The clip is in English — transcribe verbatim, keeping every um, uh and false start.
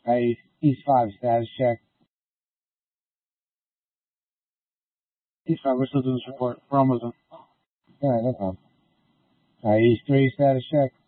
Hey, East five, status check. East five, we're still doing support. We're almost done. Alright, no problem. Alright, East three, status check.